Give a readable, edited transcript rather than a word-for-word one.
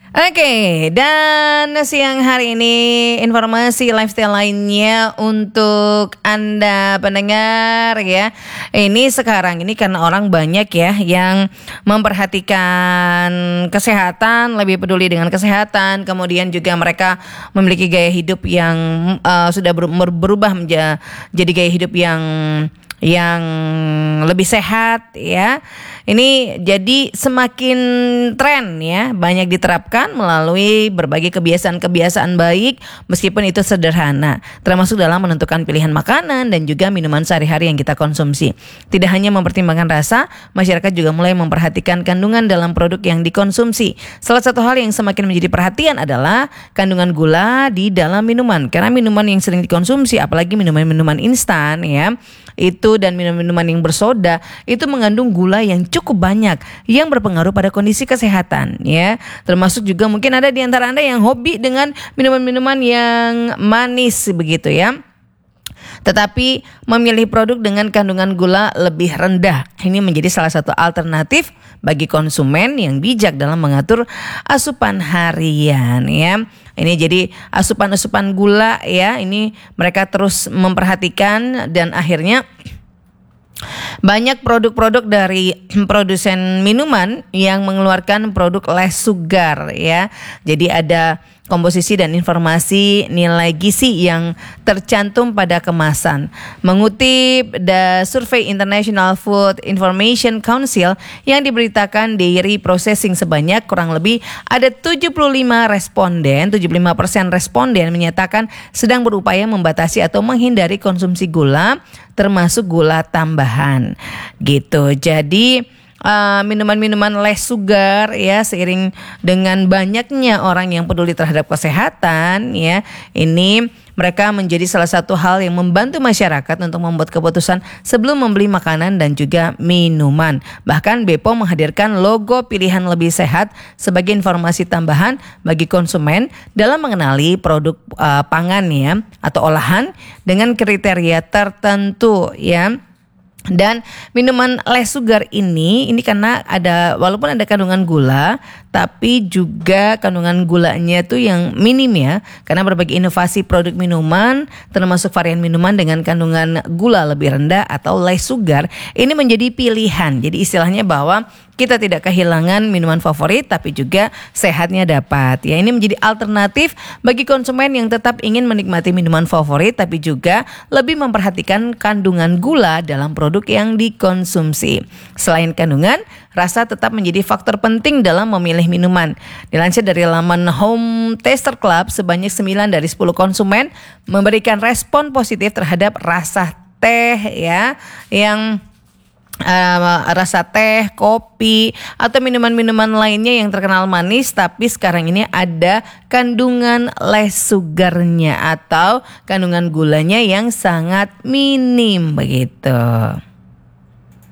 Oke, dan siang hari ini informasi lifestyle lainnya untuk Anda pendengar ya. Ini sekarang ini karena orang banyak ya yang memperhatikan kesehatan, lebih peduli dengan kesehatan, kemudian juga mereka memiliki gaya hidup yang sudah berubah menjadi gaya hidup yang lebih sehat ya. Ini jadi semakin tren ya, banyak diterapkan melalui berbagai kebiasaan-kebiasaan baik meskipun itu sederhana, termasuk dalam menentukan pilihan makanan dan juga minuman sehari-hari yang kita konsumsi. Tidak hanya mempertimbangkan rasa, masyarakat juga mulai memperhatikan kandungan dalam produk yang dikonsumsi. Salah satu hal yang semakin menjadi perhatian adalah kandungan gula di dalam minuman. Karena minuman yang sering dikonsumsi, apalagi minuman-minuman instan ya, itu dan minuman-minuman yang bersoda itu mengandung gula yang cukup banyak yang berpengaruh pada kondisi kesehatan ya. Termasuk juga mungkin ada di antara Anda yang hobi dengan minuman-minuman yang manis begitu ya. Tetapi memilih produk dengan kandungan gula lebih rendah. Ini menjadi salah satu alternatif bagi konsumen yang bijak dalam mengatur asupan harian ya. Ini jadi asupan-asupan gula ya. Ini mereka terus memperhatikan dan akhirnya banyak produk-produk dari produsen minuman yang mengeluarkan produk less sugar ya. Jadi ada komposisi dan informasi nilai gizi yang tercantum pada kemasan. Mengutip survei International Food Information Council yang diberitakan Dairy Processing, sebanyak kurang lebih ada 75% responden menyatakan sedang berupaya membatasi atau menghindari konsumsi gula, termasuk gula tambahan. Gitu. Jadi minuman-minuman less sugar ya, seiring dengan banyaknya orang yang peduli terhadap kesehatan ya, ini mereka menjadi salah satu hal yang membantu masyarakat untuk membuat keputusan sebelum membeli makanan dan juga minuman. Bahkan BPOM menghadirkan logo pilihan lebih sehat sebagai informasi tambahan bagi konsumen dalam mengenali produk pangan ya, atau olahan dengan kriteria tertentu ya. Dan minuman less sugar ini karena walaupun ada kandungan gula, tapi juga kandungan gulanya tuh yang minim ya, karena berbagai inovasi produk minuman termasuk varian minuman dengan kandungan gula lebih rendah atau less sugar ini menjadi pilihan. Jadi istilahnya bahwa kita tidak kehilangan minuman favorit tapi juga sehatnya dapat. Ya, ini menjadi alternatif bagi konsumen yang tetap ingin menikmati minuman favorit tapi juga lebih memperhatikan kandungan gula dalam produk yang dikonsumsi. Selain kandungan, rasa tetap menjadi faktor penting dalam memilih minuman. Dilansir dari laman Home Taster Club, sebanyak 9 dari 10 konsumen memberikan respon positif terhadap rasa teh ya, yang rasa teh, kopi, atau minuman-minuman lainnya yang terkenal manis tapi sekarang ini ada kandungan less sugarnya atau kandungan gulanya yang sangat minim begitu.